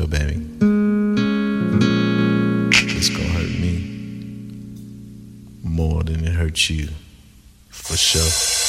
real, baby. It's gonna hurt me more than it hurts you, for sure.